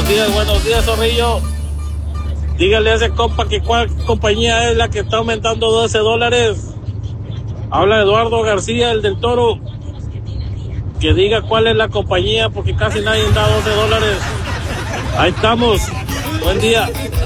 buenos días, Zorrillo. Dígale a ese compa que cuál compañía es la que está aumentando $12. Habla Eduardo García, el del Toro. Que diga cuál es la compañía, porque casi nadie da $12. Ahí estamos. Buen día.